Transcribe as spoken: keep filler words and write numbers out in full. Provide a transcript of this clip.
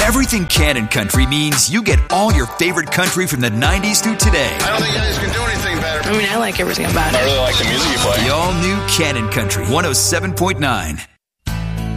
Everything Cannon Country means you get all your favorite country from the nineties through today. I don't think you guys can do anything better. I mean, I like everything about it. I really like the music you play. The all-new Cannon Country, one oh seven point nine.